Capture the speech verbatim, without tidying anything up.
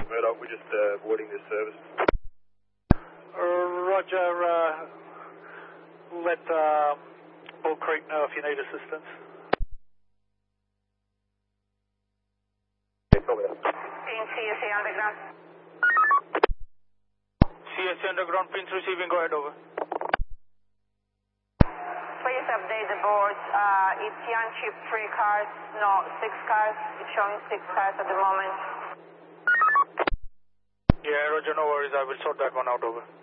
Murdoch. We're just uh, avoiding this service. Uh, Roger. Uh, let uh, Bull Creek know if you need assistance. Okay, copy that. Pin C S A Underground. C S A Underground, pins receiving, go ahead, over. Please update the board. Uh, it's Yanchip, three cars, no, six cars. It's showing six cars at the moment. Yeah, Roger, no worries. I will sort that one out, over.